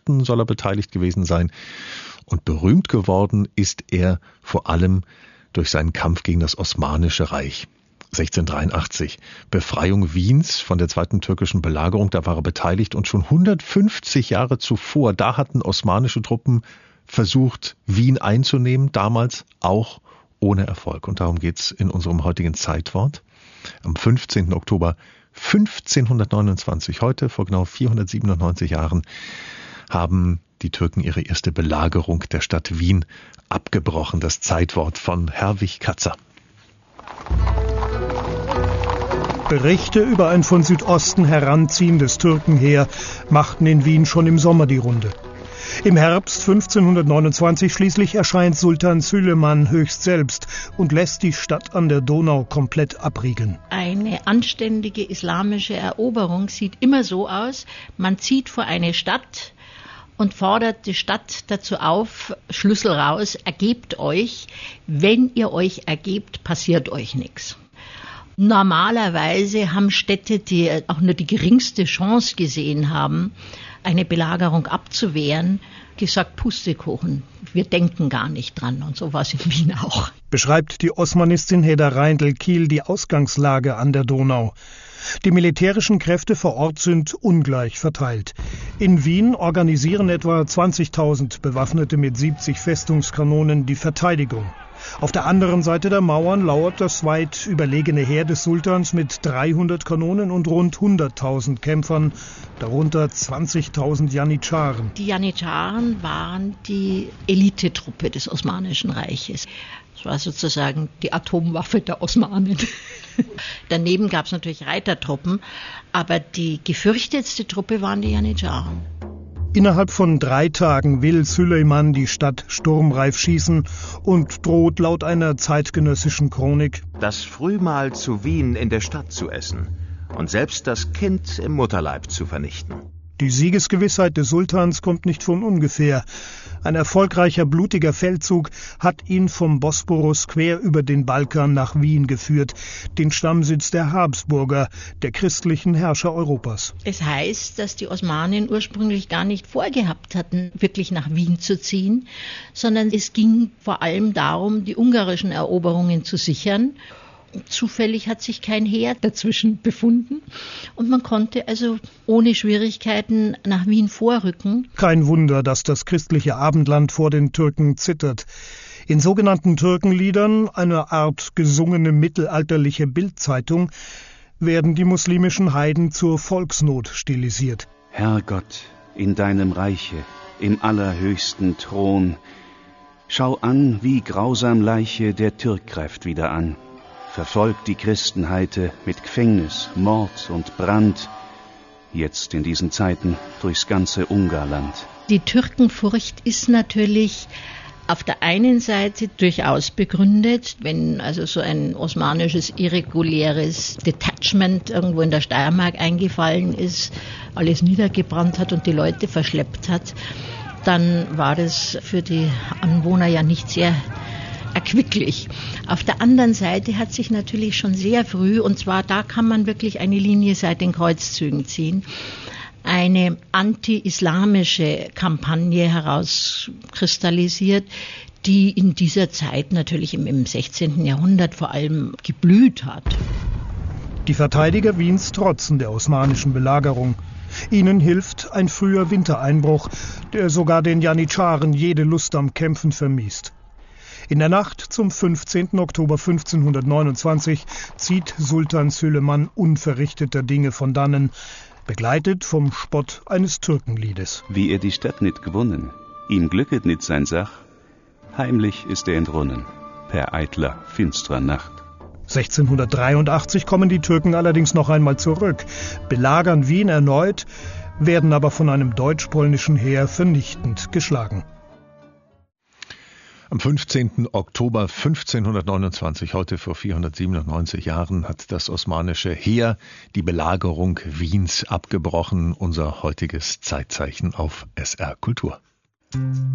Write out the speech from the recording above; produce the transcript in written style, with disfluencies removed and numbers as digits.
Schlachten soll er beteiligt gewesen sein. Und berühmt geworden ist er vor allem durch seinen Kampf gegen das Osmanische Reich. 1683, Befreiung Wiens von der zweiten türkischen Belagerung, da war er beteiligt. Und schon 150 Jahre zuvor, da hatten osmanische Truppen versucht, Wien einzunehmen, damals auch ohne Erfolg. Und darum geht's in unserem heutigen Zeitwort. Am 15. Oktober 1529, heute vor genau 497 Jahren, haben die Türken ihre erste Belagerung der Stadt Wien abgebrochen. Das Zeitwort von Herwig Katzer. Berichte über ein von Südosten heranziehendes Türkenheer machten in Wien schon im Sommer die Runde. Im Herbst 1529 schließlich erscheint Sultan Süleyman höchst selbst und lässt die Stadt an der Donau komplett abriegeln. Eine anständige islamische Eroberung sieht immer so aus, man zieht vor eine Stadt und fordert die Stadt dazu auf, Schlüssel raus, ergebt euch. Wenn ihr euch ergebt, passiert euch nichts. Normalerweise haben Städte, die auch nur die geringste Chance gesehen haben, eine Belagerung abzuwehren, gesagt, Pustekuchen, wir denken gar nicht dran. Und so war es in Wien auch. Beschreibt die Osmanistin Heda Reindl-Kiel die Ausgangslage an der Donau. Die militärischen Kräfte vor Ort sind ungleich verteilt. In Wien organisieren etwa 20.000 Bewaffnete mit 70 Festungskanonen die Verteidigung. Auf der anderen Seite der Mauern lauert das weit überlegene Heer des Sultans mit 300 Kanonen und rund 100.000 Kämpfern, darunter 20.000 Janitscharen. Die Janitscharen waren die Elitetruppe des Osmanischen Reiches. Das war sozusagen die Atomwaffe der Osmanen. Daneben gab es natürlich Reitertruppen, aber die gefürchtetste Truppe waren die Janitscharen. Innerhalb von 3 Tagen will Süleyman die Stadt sturmreif schießen und droht laut einer zeitgenössischen Chronik, das Frühmahl zu Wien in der Stadt zu essen und selbst das Kind im Mutterleib zu vernichten. Die Siegesgewissheit des Sultans kommt nicht von ungefähr. Ein erfolgreicher, blutiger Feldzug hat ihn vom Bosporus quer über den Balkan nach Wien geführt, den Stammsitz der Habsburger, der christlichen Herrscher Europas. Es heißt, dass die Osmanen ursprünglich gar nicht vorgehabt hatten, wirklich nach Wien zu ziehen, sondern es ging vor allem darum, die ungarischen Eroberungen zu sichern. Zufällig hat sich kein Heer dazwischen befunden und man konnte also ohne Schwierigkeiten nach Wien vorrücken. Kein Wunder, dass das christliche Abendland vor den Türken zittert. In sogenannten Türkenliedern, einer Art gesungene mittelalterliche Bildzeitung, werden die muslimischen Heiden zur Volksnot stilisiert. Herrgott, in deinem Reiche, im allerhöchsten Thron, schau an, wie grausam Leiche der Türk greift wieder an. Verfolgt die Christenheite mit Gefängnis, Mord und Brand, jetzt in diesen Zeiten durchs ganze Ungarland. Die Türkenfurcht ist natürlich auf der einen Seite durchaus begründet, wenn also so ein osmanisches irreguläres Detachment irgendwo in der Steiermark eingefallen ist, alles niedergebrannt hat und die Leute verschleppt hat, dann war das für die Anwohner ja nicht sehr erquicklich. Auf der anderen Seite hat sich natürlich schon sehr früh, und zwar da kann man wirklich eine Linie seit den Kreuzzügen ziehen, eine anti-islamische Kampagne herauskristallisiert, die in dieser Zeit natürlich im 16. Jahrhundert vor allem geblüht hat. Die Verteidiger Wiens trotzen der osmanischen Belagerung. Ihnen hilft ein früher Wintereinbruch, der sogar den Janitscharen jede Lust am Kämpfen vermiest. In der Nacht zum 15. Oktober 1529 zieht Sultan Süleyman unverrichteter Dinge von dannen, begleitet vom Spott eines Türkenliedes. Wie er die Stadt nicht gewonnen, ihm glücket nicht sein Sach, heimlich ist er entrunnen, per eitler, finstrer Nacht. 1683 kommen die Türken allerdings noch einmal zurück, belagern Wien erneut, werden aber von einem deutsch-polnischen Heer vernichtend geschlagen. Am 15. Oktober 1529, heute vor 497 Jahren, hat das osmanische Heer die Belagerung Wiens abgebrochen. Unser heutiges Zeitzeichen auf SR Kultur.